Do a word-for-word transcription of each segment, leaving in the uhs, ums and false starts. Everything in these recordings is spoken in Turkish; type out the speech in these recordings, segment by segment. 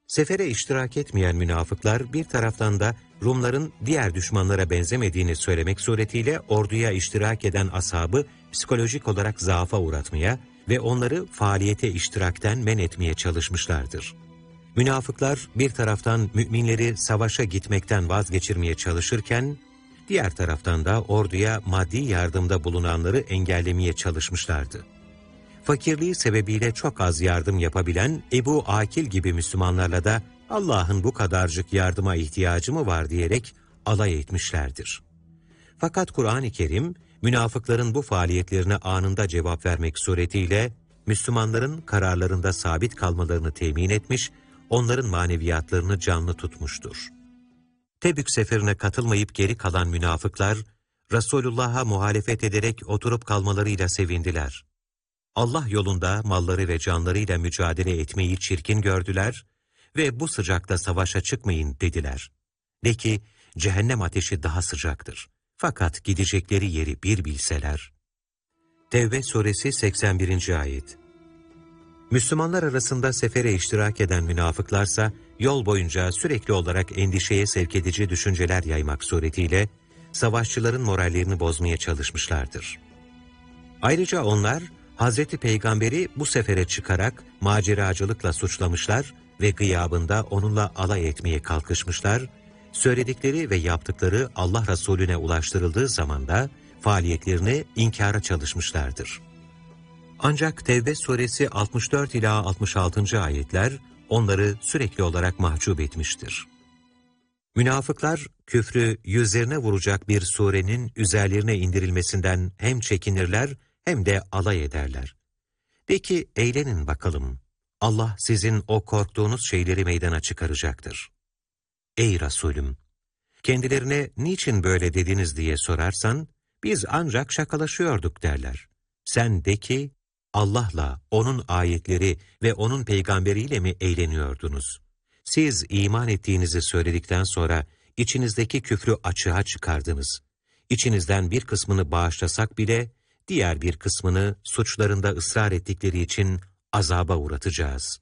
Sefere iştirak etmeyen münafıklar bir taraftan da Rumların diğer düşmanlara benzemediğini söylemek suretiyle orduya iştirak eden ashabı psikolojik olarak zaafa uğratmaya ve onları faaliyete iştirakten men etmeye çalışmışlardır. Münafıklar bir taraftan müminleri savaşa gitmekten vazgeçirmeye çalışırken, diğer taraftan da orduya maddi yardımda bulunanları engellemeye çalışmışlardı. Fakirliği sebebiyle çok az yardım yapabilen Ebu Akil gibi Müslümanlarla da Allah'ın bu kadarcık yardıma ihtiyacı mı var diyerek alay etmişlerdir. Fakat Kur'an-ı Kerim, münafıkların bu faaliyetlerine anında cevap vermek suretiyle Müslümanların kararlarında sabit kalmalarını temin etmiş, onların maneviyatlarını canlı tutmuştur. Tebük seferine katılmayıp geri kalan münafıklar, Resulullah'a muhalefet ederek oturup kalmalarıyla sevindiler. Allah yolunda malları ve canlarıyla mücadele etmeyi çirkin gördüler ve bu sıcakta savaşa çıkmayın dediler. De ki, cehennem ateşi daha sıcaktır. Fakat gidecekleri yeri bir bilseler. Tevbe suresi seksen birinci ayet. Müslümanlar arasında sefere iştirak eden münafıklarsa, yol boyunca sürekli olarak endişeye sevk edici düşünceler yaymak suretiyle, savaşçıların morallerini bozmaya çalışmışlardır. Ayrıca onlar, Hazreti Peygamber'i bu sefere çıkarak maceracılıkla suçlamışlar ve gıyabında onunla alay etmeye kalkışmışlar, söyledikleri ve yaptıkları Allah Resulüne ulaştırıldığı zaman da faaliyetlerini inkara çalışmışlardır. Ancak Tevbe suresi altmış dört ila altmış altıncı ayetler onları sürekli olarak mahcup etmiştir. Münafıklar, küfrü yüzlerine vuracak bir surenin üzerlerine indirilmesinden hem çekinirler hem de alay ederler. De ki, eğlenin bakalım, Allah sizin o korktuğunuz şeyleri meydana çıkaracaktır. Ey Resulüm! Kendilerine niçin böyle dediniz diye sorarsan, biz ancak şakalaşıyorduk derler. Sen de ki, Allah'la, O'nun ayetleri ve O'nun peygamberiyle mi eğleniyordunuz? Siz iman ettiğinizi söyledikten sonra içinizdeki küfrü açığa çıkardınız. İçinizden bir kısmını bağışlasak bile, diğer bir kısmını suçlarında ısrar ettikleri için azaba uğratacağız.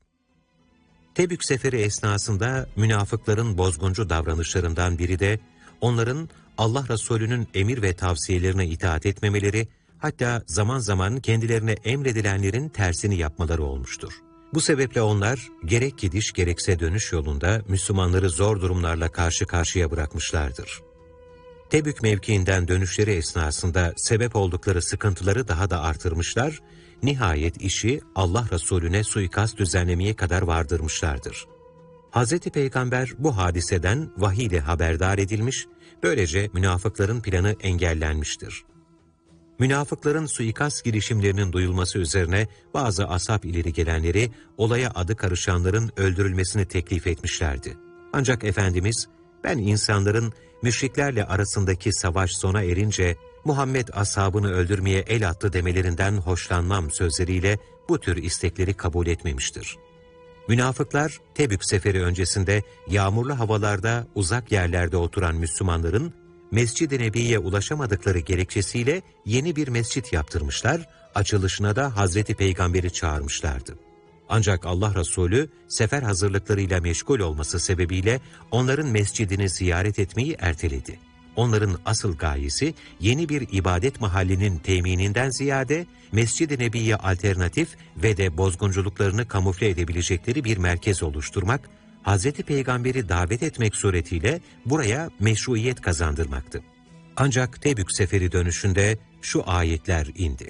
Tebük seferi esnasında münafıkların bozguncu davranışlarından biri de onların Allah Resulü'nün emir ve tavsiyelerine itaat etmemeleri, hatta zaman zaman kendilerine emredilenlerin tersini yapmaları olmuştur. Bu sebeple onlar gerek gidiş gerekse dönüş yolunda Müslümanları zor durumlarla karşı karşıya bırakmışlardır. Tebük mevkiinden dönüşleri esnasında sebep oldukları sıkıntıları daha da artırmışlar, nihayet işi Allah Resulüne suikast düzenlemeye kadar vardırmışlardır. Hazreti Peygamber bu hadiseden vahiy ile haberdar edilmiş, böylece münafıkların planı engellenmiştir. Münafıkların suikast girişimlerinin duyulması üzerine bazı ashab ileri gelenleri olaya adı karışanların öldürülmesini teklif etmişlerdi. Ancak Efendimiz, ben insanların müşriklerle arasındaki savaş sona erince Muhammed ashabını öldürmeye el attı demelerinden hoşlanmam sözleriyle bu tür istekleri kabul etmemiştir. Münafıklar Tebük seferi öncesinde yağmurlu havalarda uzak yerlerde oturan Müslümanların Mescid-i Nebi'ye ulaşamadıkları gerekçesiyle yeni bir mescit yaptırmışlar, açılışına da Hazreti Peygamber'i çağırmışlardı. Ancak Allah Resulü sefer hazırlıklarıyla meşgul olması sebebiyle onların mescidini ziyaret etmeyi erteledi. Onların asıl gayesi yeni bir ibadet mahallinin temininden ziyade Mescid-i Nebi'ye alternatif ve de bozgunculuklarını kamufle edebilecekleri bir merkez oluşturmak, Hazreti Peygamber'i davet etmek suretiyle buraya meşruiyet kazandırmaktı. Ancak Tebük seferi dönüşünde şu ayetler indi.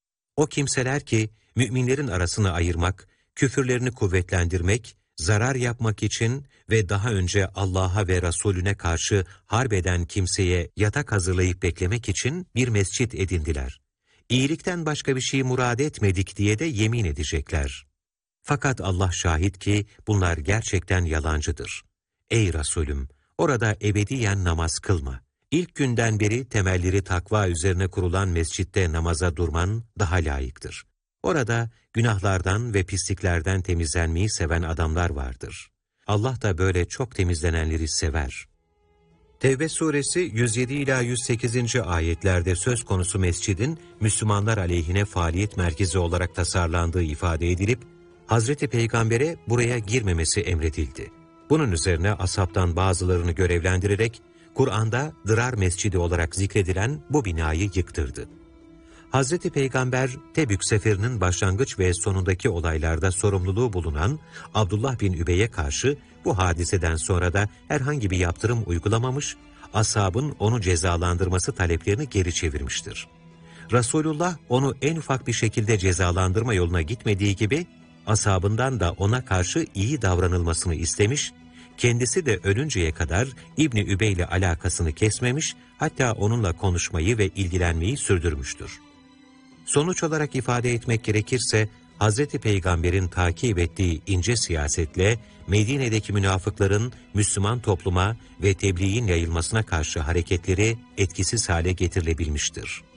O kimseler ki müminlerin arasını ayırmak, küfürlerini kuvvetlendirmek, zarar yapmak için ve daha önce Allah'a ve Resulüne karşı harp eden kimseye yatak hazırlayıp beklemek için bir mescit edindiler. İyilikten başka bir şey murad etmedik diye de yemin edecekler. Fakat Allah şahit ki bunlar gerçekten yalancıdır. Ey Resulüm! Orada ebediyen namaz kılma. İlk günden beri temelleri takva üzerine kurulan mescitte namaza durman daha layıktır. Orada günahlardan ve pisliklerden temizlenmeyi seven adamlar vardır. Allah da böyle çok temizlenenleri sever. Tevbe suresi yüz yedi ila yüz sekizinci ayetlerde söz konusu mescidin Müslümanlar aleyhine faaliyet merkezi olarak tasarlandığı ifade edilip, Hazreti Peygamber'e buraya girmemesi emredildi. Bunun üzerine ashabtan bazılarını görevlendirerek Kur'an'da Dırar Mescidi olarak zikredilen bu binayı yıktırdı. Hazreti Peygamber, Tebük seferinin başlangıç ve sonundaki olaylarda sorumluluğu bulunan Abdullah bin Übey'e karşı bu hadiseden sonra da herhangi bir yaptırım uygulamamış, ashabın onu cezalandırması taleplerini geri çevirmiştir. Resulullah onu en ufak bir şekilde cezalandırma yoluna gitmediği gibi, ashabından da ona karşı iyi davranılmasını istemiş, kendisi de ölünceye kadar İbni Übey ile alakasını kesmemiş, hatta onunla konuşmayı ve ilgilenmeyi sürdürmüştür. Sonuç olarak ifade etmek gerekirse, Hazreti Peygamber'in takip ettiği ince siyasetle Medine'deki münafıkların Müslüman topluma ve tebliğin yayılmasına karşı hareketleri etkisiz hale getirilebilmiştir.